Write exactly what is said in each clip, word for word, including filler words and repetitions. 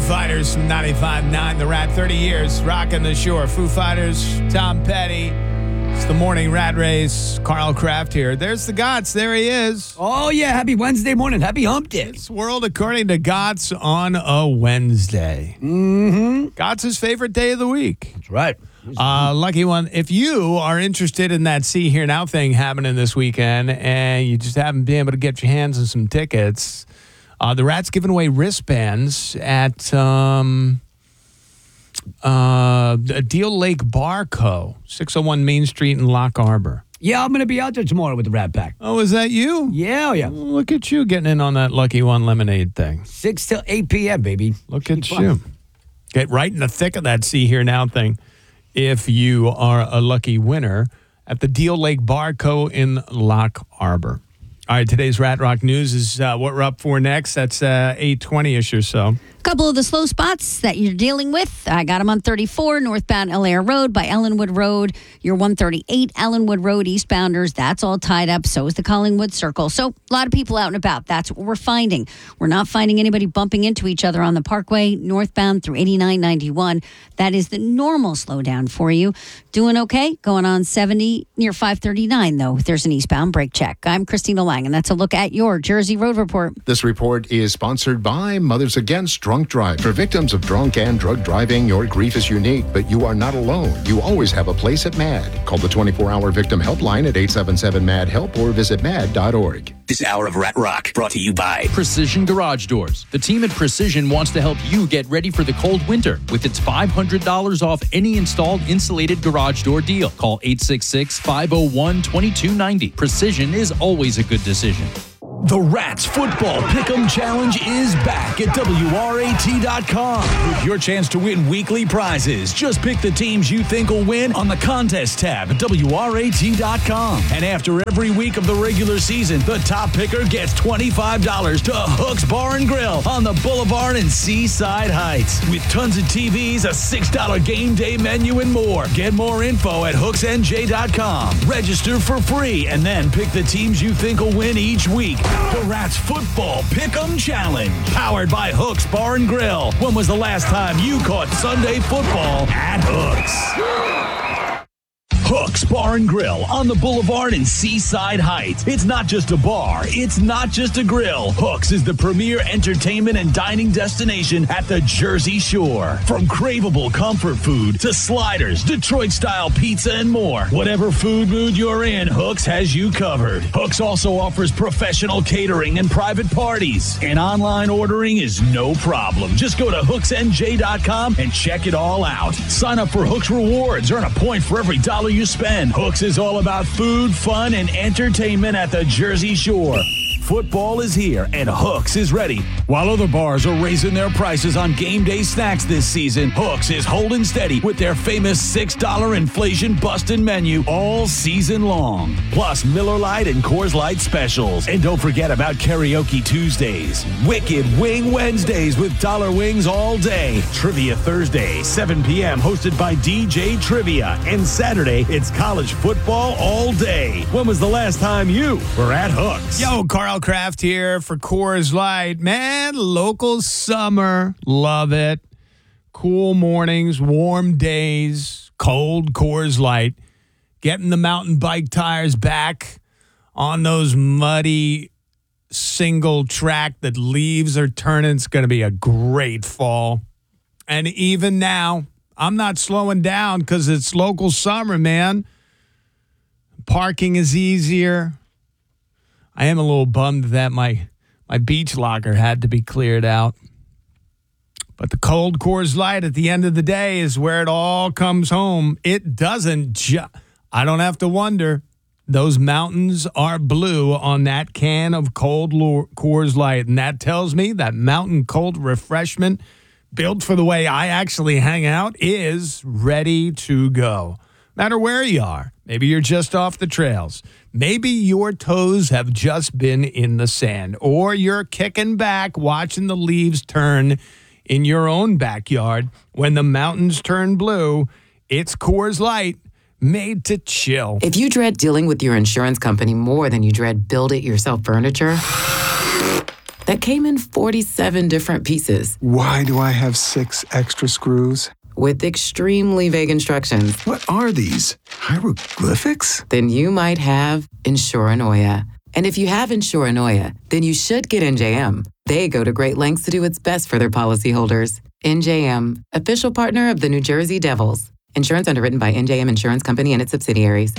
Fighters from ninety-five point nine, The Rat, thirty years, rocking the shore. Foo Fighters, Tom Petty. It's the morning Rat Race. Carl Kraft here. There's the Gots. There he is. Oh, yeah. Happy Wednesday morning. Happy hump day. It's World According to Gots on a Wednesday. Mm-hmm. Gots' favorite day of the week. That's right. Uh, lucky one. If you are interested in that See Here Now thing happening this weekend and you just haven't been able to get your hands on some tickets, uh, the Rat's giving away wristbands at um, uh, Deal Lake Bar Co., six oh one Main Street in Lock Harbor. Yeah, I'm going to be out there tomorrow with the Rat Pack. Oh, is that you? Yeah, oh, yeah. Well, look at you getting in on that Lucky One lemonade thing. six till eight p.m., baby. Look Should at be fun. you. Get right in the thick of that See Here Now thing if you are a lucky winner at the Deal Lake Bar Co. in Lock Harbor. All right, today's Rat Rock News is uh, what we're up for next. That's uh, eight twenty-ish or so. Couple of the slow spots that you're dealing with. I got them on thirty-four, northbound Elair Road by Ellenwood Road. Your one thirty-eight Ellenwood Road eastbounders, that's all tied up. So is the Collingwood Circle. So a lot of people out and about. That's what we're finding. We're not finding anybody bumping into each other on the Parkway, northbound through eighty-nine ninety-one. That is the normal slowdown for you. Doing okay? Going on seventy near five thirty-nine, though, if there's an eastbound brake check. I'm Christina Lang, and that's a look at your Jersey Road Report. This report is sponsored by Mothers Against Drunk Drive. For victims of drunk and drug driving, your grief is unique, but you are not alone. You always have a place at MAD. Call the twenty-four hour victim helpline at eight seven seven MAD HELP or visit mad dot org. This hour of Rat Rock brought to you by Precision Garage Doors. The team at Precision wants to help you get ready for the cold winter with its five hundred dollars off any installed insulated garage door deal. Call eight six six, five oh one, two two nine oh. Precision is always a good decision. The Rats Football Pick'em Challenge is back at W R A T dot com with your chance to win weekly prizes. Just pick the teams you think will win on the contest tab at W R A T dot com. And after every week of the regular season, the top picker gets twenty-five dollars to Hooks Bar and Grill on the Boulevard in Seaside Heights. With tons of T Vs, a six dollar game day menu, and more. Get more info at hooks n j dot com. Register for free and then pick the teams you think will win each week. The Rats Football Pick'em Challenge, powered by Hooks Bar and Grill. When was the last time you caught Sunday football at Hooks? Hooks Bar and Grill on the Boulevard in Seaside Heights. It's not just a bar. It's not just a grill. Hooks is the premier entertainment and dining destination at the Jersey Shore. From craveable comfort food to sliders, Detroit-style pizza, and more. Whatever food mood you're in, Hooks has you covered. Hooks also offers professional catering and private parties. And online ordering is no problem. Just go to hooks n j dot com and check it all out. Sign up for Hooks Rewards. Earn a point for every dollar you spend. Hooks is all about food, fun, and entertainment at the Jersey Shore. Football is here, and Hooks is ready. While other bars are raising their prices on game day snacks this season, Hooks is holding steady with their famous six dollar inflation-busting menu all season long. Plus Miller Lite and Coors Light specials. And don't forget about Karaoke Tuesdays, Wicked Wing Wednesdays with dollar wings all day, Trivia Thursday, seven p.m. hosted by D J Trivia, and Saturday, it's college football all day. When was the last time you were at Hooks? Yo, Carl Kraft here for Coors Light. Man, local summer. Love it. Cool mornings, warm days, cold Coors Light. Getting the mountain bike tires back on those muddy single track that leaves are turning. It's going to be a great fall. And even now, I'm not slowing down because it's local summer, man. Parking is easier. I am a little bummed that my my beach locker had to be cleared out. But the cold Coors Light at the end of the day is where it all comes home. It doesn't ju- I don't have to wonder. Those mountains are blue on that can of cold Coors Light. And that tells me that mountain cold refreshment built for the way I actually hang out is ready to go. No matter where you are. Maybe you're just off the trails. Maybe your toes have just been in the sand. Or you're kicking back, watching the leaves turn in your own backyard. When the mountains turn blue, it's Coors Light, made to chill. If you dread dealing with your insurance company more than you dread build-it-yourself furniture, that came in forty-seven different pieces. Why do I have six extra screws? With extremely vague instructions. What are these? Hieroglyphics? Then you might have Insuranoia. And if you have Insuranoia, then you should get N J M. They go to great lengths to do what's best for their policyholders. N J M, official partner of the New Jersey Devils. Insurance underwritten by N J M Insurance Company and its subsidiaries.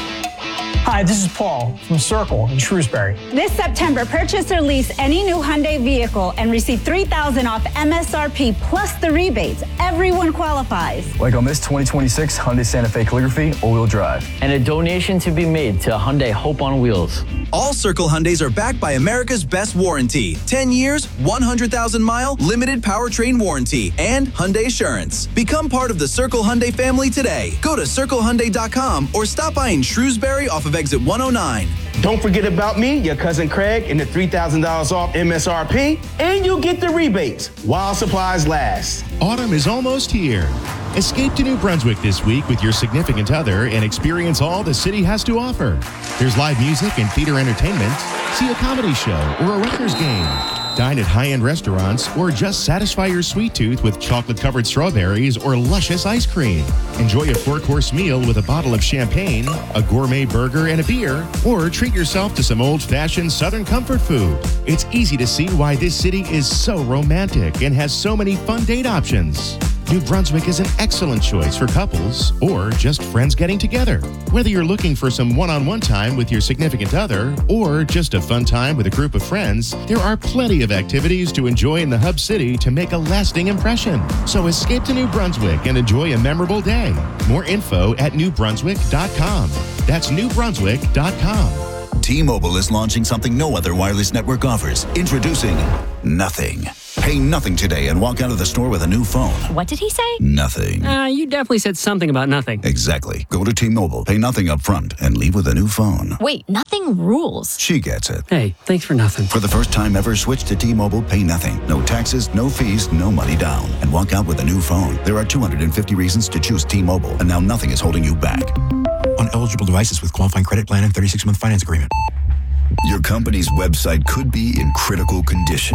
Hi, this is Paul from Circle in Shrewsbury. This September, purchase or lease any new Hyundai vehicle and receive three thousand dollars off M S R P plus the rebates. Everyone qualifies. Like on this twenty twenty-six Hyundai Santa Fe Calligraphy all-wheel drive. And a donation to be made to Hyundai Hope on Wheels. All Circle Hyundais are backed by America's best warranty. ten years, one hundred thousand mile, limited powertrain warranty, and Hyundai Assurance. Become part of the Circle Hyundai family today. Go to circle hyundai dot com or stop by in Shrewsbury off of exit one oh nine. Don't forget about me, your cousin Craig, and the three thousand dollars off M S R P, and you'll get the rebates while supplies last. Autumn is almost here. Escape to New Brunswick this week with your significant other and experience all the city has to offer. There's live music and theater entertainment, see a comedy show or a Rutgers game, dine at high-end restaurants, or just satisfy your sweet tooth with chocolate-covered strawberries or luscious ice cream. Enjoy a four-course meal with a bottle of champagne, a gourmet burger, and a beer, or treat yourself to some old-fashioned Southern comfort food. It's easy to see why this city is so romantic and has so many fun date options. New Brunswick is an excellent choice for couples or just friends getting together. Whether you're looking for some one-on-one time with your significant other or just a fun time with a group of friends, there are plenty of activities to enjoy in the hub city to make a lasting impression. So escape to New Brunswick and enjoy a memorable day. More info at new brunswick dot com. That's new brunswick dot com. T-Mobile is launching something no other wireless network offers. Introducing Nothing. Pay nothing today and walk out of the store with a new phone. What did he say? Nothing. Uh, you definitely said something about nothing. Exactly. Go to T-Mobile, pay nothing up front, and leave with a new phone. Wait, nothing rules. She gets it. Hey, thanks for nothing. For the first time ever, switch to T-Mobile, pay nothing. No taxes, no fees, no money down. And walk out with a new phone. There are two hundred fifty reasons to choose T-Mobile, and now nothing is holding you back. On eligible devices with qualifying credit plan and thirty-six month finance agreement. Your company's website could be in critical condition.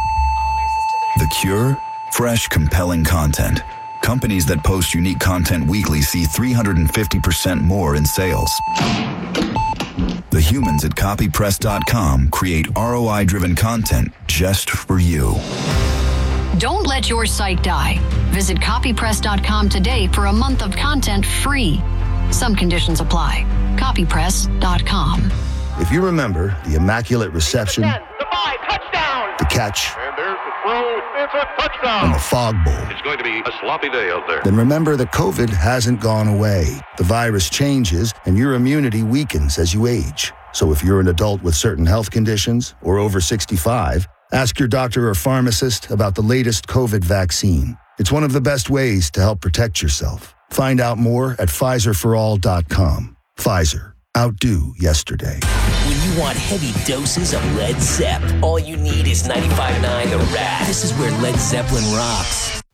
The cure? Fresh, compelling content. Companies that post unique content weekly see three hundred fifty percent more in sales. The humans at copy press dot com create R O I-driven content just for you. Don't let your site die. Visit copy press dot com today for a month of content free. Some conditions apply. copy press dot com. If you remember the immaculate reception, the five, touchdown, the catch, and there's the throw, it's a touchdown, and the fog bowl, it's going to be a sloppy day out there. Then remember that COVID hasn't gone away. The virus changes, and your immunity weakens as you age. So if you're an adult with certain health conditions or over sixty-five, ask your doctor or pharmacist about the latest COVID vaccine. It's one of the best ways to help protect yourself. Find out more at Pfizer for all dot com. Pfizer. Outdo yesterday. When you want heavy doses of Led Zepp, all you need is ninety-five point nine The Rat. This is where Led Zeppelin rocks.